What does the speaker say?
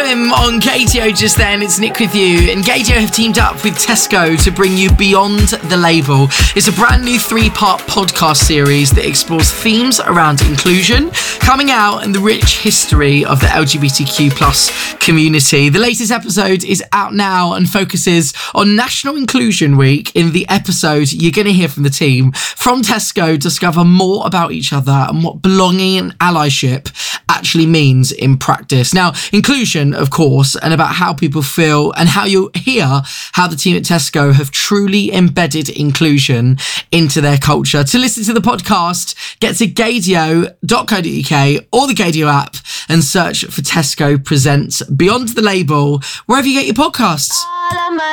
Welcome on Gaydio just then. It's Nick with you. And Gaydio have teamed up with Tesco to bring you Beyond the Label. It's a brand new 3-part podcast series that explores themes around inclusion, coming out, and the rich history of the LGBTQ plus community. The latest episode is out now and focuses on National Inclusion Week. In the episode, you're going to hear from the team from Tesco, discover more about each other and what belonging and allyship actually means in practice. Now, inclusion, of course, and about how people feel, and how you'll hear how the team at Tesco have truly embedded inclusion into their culture. To listen to the podcast, get to gaydio.co.uk or the Gaydio app and search for Tesco Presents Beyond the Label wherever you get your podcasts.